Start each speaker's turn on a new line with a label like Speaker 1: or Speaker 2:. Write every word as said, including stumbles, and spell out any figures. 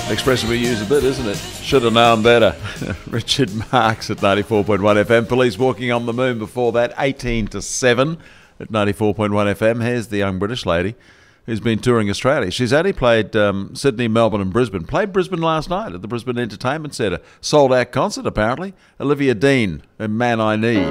Speaker 1: Expression we use a bit, isn't it? Should have known better. Richard Marx at ninety-four point one F M. Police Walking on the Moon before that, eighteen to seven at ninety-four point one F M. Here's the young British lady who's been touring Australia. She's only played um, Sydney, Melbourne and Brisbane. Played Brisbane last night at the Brisbane Entertainment Centre. Sold out concert, apparently. Olivia Dean and Man I Need.